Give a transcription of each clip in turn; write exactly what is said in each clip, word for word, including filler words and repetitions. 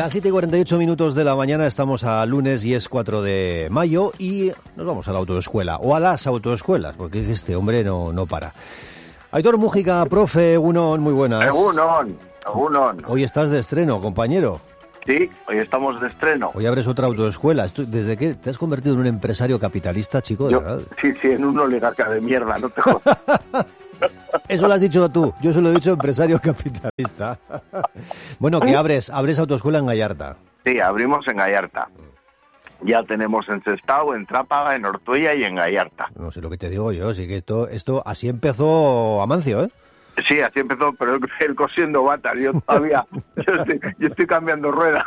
Las siete y cuarenta y ocho minutos de la mañana, estamos a lunes y es cuatro de mayo y nos vamos a la autoescuela, o a las autoescuelas, porque este hombre no, no para. Aitor Mújica, profe, Egunon, muy buenas. Egunon, Egunon. Hoy estás de estreno, compañero. Sí, hoy estamos de estreno. Hoy abres otra autoescuela. Esto, ¿desde qué te has convertido en un empresario capitalista, chico? Yo, ¿verdad? Sí, sí, en un oligarca de mierda, no te jodas. Eso lo has dicho tú, yo se lo he dicho empresario capitalista. Bueno, que abres, abres autoescuela en Gallarta. Sí, abrimos en Gallarta. Ya tenemos en Sestao, en Trápaga, en Ortuella y en Gallarta. No sé lo que te digo yo, sí que esto, esto así empezó Amancio, ¿eh? Sí, así empezó, pero él, él cosiendo batas, yo todavía, yo estoy, yo estoy cambiando ruedas.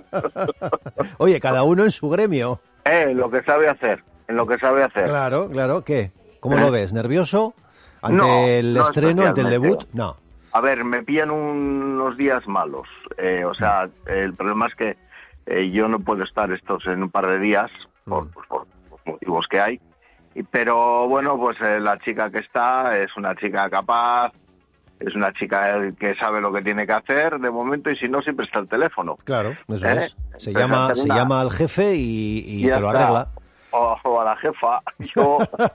Oye, cada uno en su gremio. Eh, lo que sabe hacer, en lo que sabe hacer. Claro, claro, ¿qué? ¿Cómo ¿Eh? lo ves? ¿Nervioso? ¿Ante no, el no estreno, ante el debut? No. A ver, me pillan unos días malos. Eh, o sea, el problema es que eh, yo no puedo estar estos en un par de días, por, mm. pues, por los motivos que hay. Y, pero bueno, pues eh, la chica que está es una chica capaz, es una chica que sabe lo que tiene que hacer de momento, y si no, siempre está el teléfono. Claro, eso ¿Eh? es. Se llama, se llama al jefe y, y te lo arregla. O, o a la jefa. Yo,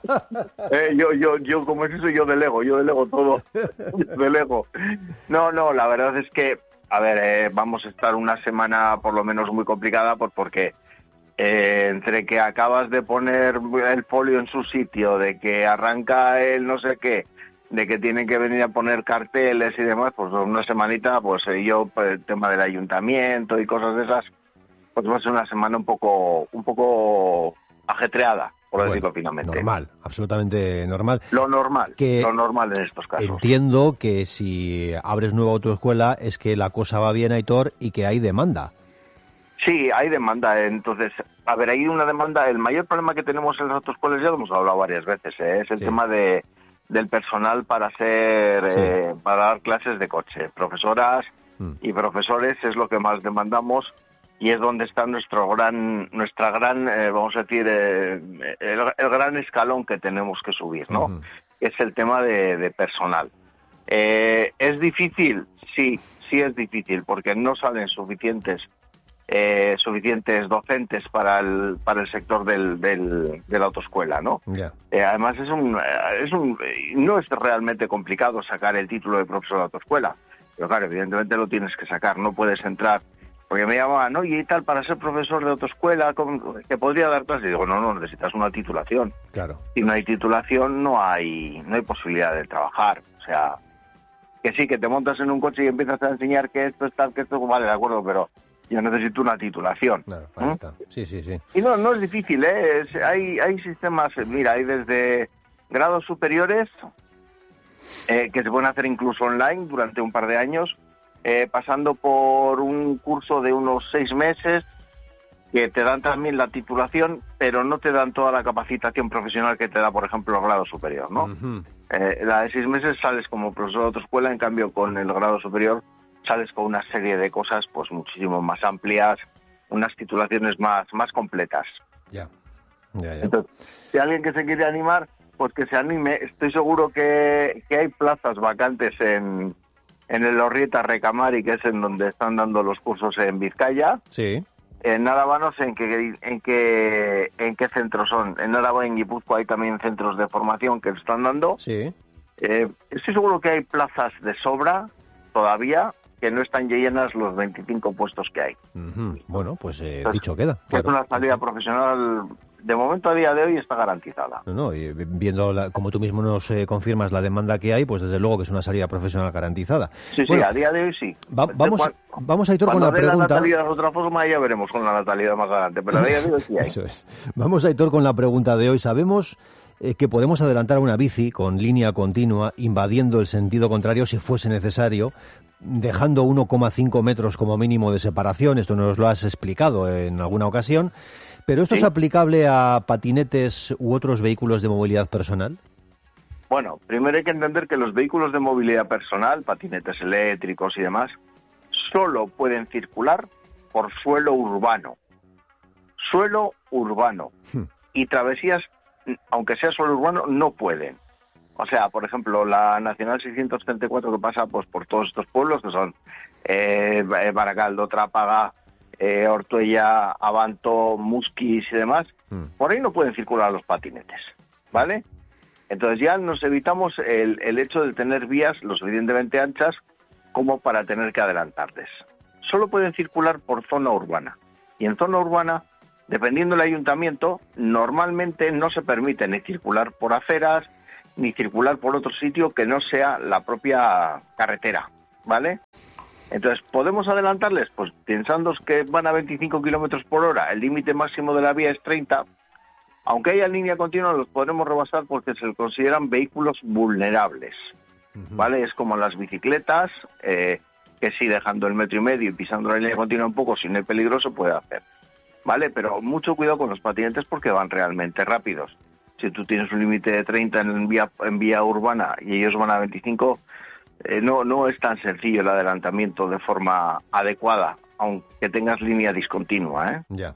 eh, yo, yo, yo, como es eso, yo delego, yo delego todo. Yo delego. No, no, la verdad es que, a ver, eh, vamos a estar una semana por lo menos muy complicada, pues porque eh, entre que acabas de poner el folio en su sitio, de que arranca el no sé qué, de que tienen que venir a poner carteles y demás, pues una semanita, pues eh, yo, pues, el tema del ayuntamiento y cosas de esas, pues va a ser una semana un poco, un poco ajetreada, por bueno, decirlo finamente. Normal, absolutamente normal. Lo normal, que lo normal en estos casos. Entiendo que si abres nueva autoescuela es que la cosa va bien, Aitor, y que hay demanda. Sí, hay demanda. Entonces, a ver, hay una demanda. El mayor problema que tenemos en las autoescuelas, ya lo hemos hablado varias veces, ¿eh? es el sí. tema de del personal para hacer, sí. eh, para dar clases de coche. Profesoras mm. y profesores es lo que más demandamos. Y es donde está nuestro gran, nuestra gran, eh, vamos a decir, eh, el, el gran escalón que tenemos que subir, ¿no? Uh-huh. Es el tema de, de personal. Eh, ¿Es difícil? Sí, sí es difícil, porque no salen suficientes eh, suficientes docentes para el para el sector del, del de la autoescuela, ¿no? Yeah. Eh, además es un es un no es realmente complicado sacar el título de profesor de autoescuela, pero claro, evidentemente lo tienes que sacar, no puedes entrar. Porque me llamaban, oye, y tal, para ser profesor de autoescuela, que podría dar clases. Y digo, no, no, necesitas una titulación. Claro. Si no hay titulación, no hay no hay posibilidad de trabajar. O sea, que sí, que te montas en un coche y empiezas a enseñar que esto es tal, que esto, vale, de acuerdo, pero yo necesito una titulación. Claro, ahí ¿Mm? está. Sí, sí, sí. Y no, no es difícil, ¿eh? Es, hay, hay sistemas, mira, hay desde grados superiores, eh, que se pueden hacer incluso online durante un par de años, Eh, pasando por un curso de unos seis meses que te dan también la titulación, pero no te dan toda la capacitación profesional que te da, por ejemplo, el grado superior, ¿no? Uh-huh. Eh, la de seis meses sales como profesor de autoescuela, en cambio con el grado superior sales con una serie de cosas pues muchísimo más amplias, unas titulaciones más, más completas. Ya, ya, ya. Entonces, si alguien que se quiere animar, pues que se anime. Estoy seguro que, que hay plazas vacantes en... en el Orrieta Recamari, que es en donde están dando los cursos en Vizcaya. Sí. En Álava no sé en qué, en qué, en qué centros son. En Álava, en Guipúzcoa hay también centros de formación que están dando. Sí. Eh, estoy seguro que hay plazas de sobra todavía, que no están llenas los veinticinco puestos que hay. Uh-huh. Bueno, pues eh, Entonces, dicho queda. Que claro. Es una salida profesional, de momento a día de hoy está garantizada. No, no, y viendo, la, como tú mismo nos eh, confirmas, la demanda que hay, pues desde luego que es una salida profesional garantizada. Sí, bueno, sí, a día de hoy sí. Va, vamos, cuando, vamos a ir con la pregunta. Cuando la natalidad de otra forma ya veremos con la natalidad más adelante, pero a día de hoy sí hay. Eso es. Vamos a ir con la pregunta de hoy. Sabemos eh, que podemos adelantar una bici con línea continua, invadiendo el sentido contrario si fuese necesario, dejando uno coma cinco metros como mínimo de separación. Esto nos lo has explicado en alguna ocasión. ¿Pero esto ¿Sí? es aplicable a patinetes u otros vehículos de movilidad personal? Bueno, primero hay que entender que los vehículos de movilidad personal, patinetes eléctricos y demás, solo pueden circular por suelo urbano. Suelo urbano. Hmm. Y travesías, aunque sea suelo urbano, no pueden. O sea, por ejemplo, la Nacional seiscientos treinta y cuatro que pasa pues por todos estos pueblos, que son eh, Baracaldo, Trápaga, eh, Ortuella, Abanto, Musquis y demás, mm. por ahí no pueden circular los patinetes, ¿vale? Entonces ya nos evitamos el, el hecho de tener vías lo suficientemente anchas como para tener que adelantarles. Solo pueden circular por zona urbana. Y en zona urbana, dependiendo del ayuntamiento, normalmente no se permite ni circular por aceras, ni circular por otro sitio que no sea la propia carretera, ¿vale? Entonces, ¿podemos adelantarles? Pues pensando que van a veinticinco kilómetros por hora, el límite máximo de la vía es treinta, aunque haya línea continua, los podremos rebasar porque se consideran vehículos vulnerables, ¿vale? Es como las bicicletas, eh, que sí, dejando el metro y medio y pisando la línea continua un poco, si no es peligroso, puede hacer, ¿vale? Pero mucho cuidado con los patinetes porque van realmente rápidos. Si tú tienes un límite de treinta en vía, en vía urbana y ellos van a veinticinco, eh, no, no es tan sencillo el adelantamiento de forma adecuada, aunque tengas línea discontinua, ¿eh? Ya.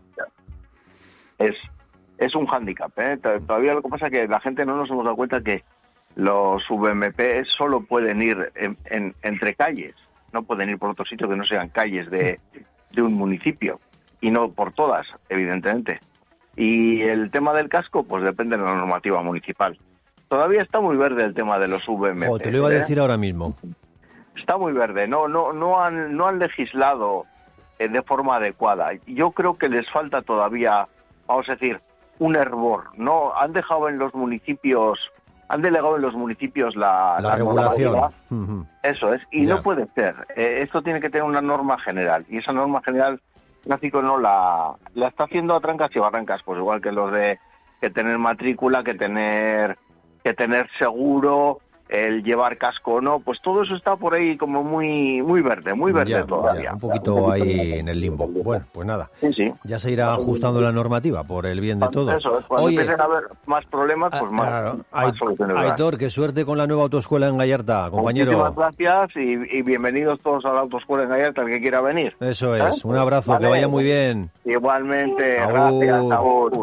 Es, es un hándicap, ¿eh? Todavía lo que pasa es que la gente no nos hemos dado cuenta que los V M P solo pueden ir en, en, entre calles, no pueden ir por otro sitio que no sean calles de, de un municipio, y no por todas, evidentemente. Y el tema del casco, pues depende de la normativa municipal. Todavía está muy verde el tema de los V M P. Oh, te lo iba a decir ¿eh? ahora mismo. Está muy verde, no, no, no han, no han legislado eh, de forma adecuada. Yo creo que les falta todavía, vamos a decir, un hervor. No, han dejado en los municipios, han delegado en los municipios la, la, la regulación. Uh-huh. Eso es, y ya. No puede ser. Eh, esto tiene que tener una norma general, y esa norma general tráfico no la, la está haciendo a trancas y barrancas, pues igual que los de que tener matrícula, que tener que tener seguro, el llevar casco o no, pues todo eso está por ahí como muy muy verde, muy verde ya, todavía. Ya, un poquito un ahí en el limbo. Bueno, pues nada, sí, sí. Ya se irá ajustando la normativa por el bien de todos. Eso es, cuando Oye, empiecen a haber más problemas, pues más, claro. más soluciones. Aitor, qué suerte con la nueva autoescuela en Gallarta, compañero. Muchísimas gracias y, y bienvenidos todos a la autoescuela en Gallarta, el que quiera venir. Eso es, ¿eh? Un abrazo, vale. Que vaya muy bien. Igualmente, Agur. Gracias, Agur.